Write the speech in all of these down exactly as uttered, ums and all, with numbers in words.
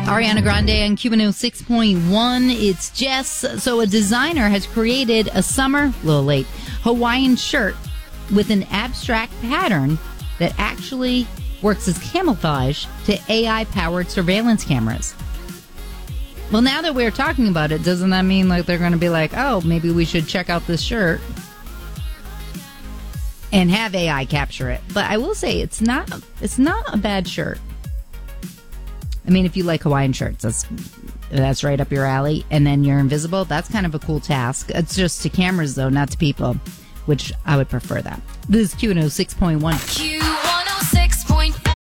Ariana Grande on Q one oh six point one. It's Jess. So a designer has created a summer, a little late, Hawaiian shirt with an abstract pattern that actually works as camouflage to A I-powered surveillance cameras. Well, now that we're talking about it, doesn't that mean like they're going to be like, oh, maybe we should check out this shirt and have A I capture it? But I will say it's not it's not a bad shirt. I mean, if you like Hawaiian shirts, that's that's right up your alley. And then you're invisible. That's kind of a cool task. It's just to cameras, though, not to people, which I would prefer that. This is Q one oh six point one. Q one oh six point one.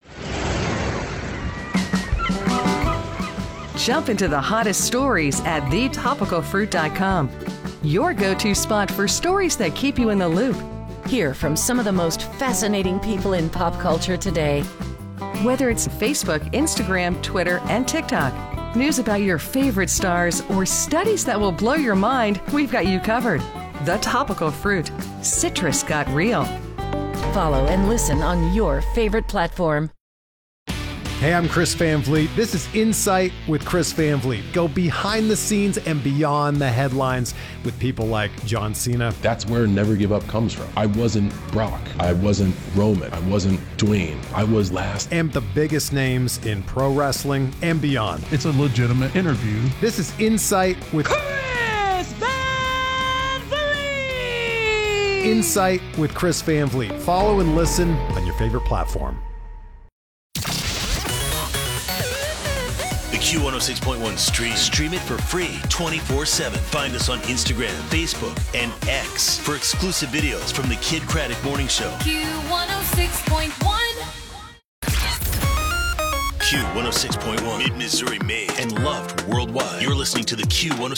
Jump into the hottest stories at the topical fruit dot com. Your go-to spot for stories that keep you in the loop. Hear from some of the most fascinating people in pop culture today. Whether it's Facebook, Instagram, Twitter, and TikTok, news about your favorite stars, or studies that will blow your mind, we've got you covered. The Topical Fruit. Citrus got real. Follow and listen on your favorite platform. Hey, I'm Chris Van Vliet. This is Insight with Chris Van Vliet. Go behind the scenes and beyond the headlines with people like John Cena. That's where Never Give Up comes from. I wasn't Brock. I wasn't Roman. I wasn't Dwayne. I was last. And the biggest names in pro wrestling and beyond. It's a legitimate interview. This is Insight with Chris Van Vliet. Insight with Chris Van Vliet. Follow and listen on your favorite platform. The Q one oh six point one stream. Stream it for free twenty-four seven. Find us on Instagram, Facebook, and X for exclusive videos from the Kid Craddock Morning Show. Q one oh six point one. Q one oh six point one. Mid-Missouri made and loved worldwide. You're listening to the Q one oh